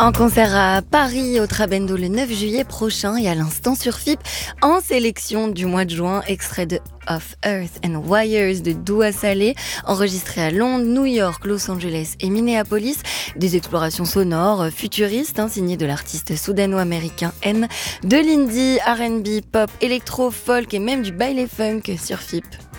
En concert à Paris, au Trabendo le 9 juillet prochain et à l'instant sur FIP, en sélection du mois de juin, extrait de Of Earth and Wires de Doua Saleh, enregistré à Londres, New York, Los Angeles et Minneapolis. Des explorations sonores futuristes, signées de l'artiste soudano-américain N, de l'indie, R&B, pop, électro, folk et même du baile funk sur FIP.